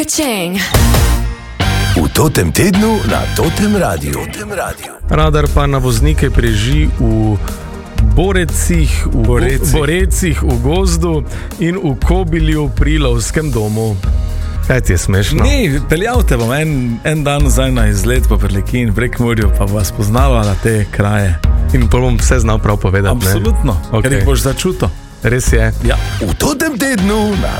Pečeng. V Totem tednu na Totem Radiu. Radar pa na voznike preži v Borecih, v gozdu in v Kobilju pri lovskem domu. Kaj ti je smešno? Ne, peljal te bom en dan nazaj na izlet po Prlekiji in Prekmurju, pa vas poznala na te kraje. In pa bom vse znal prav povedati. Absolutno, Okay. Ker jih boš začutil. Res je. Ja. V Totem tednu na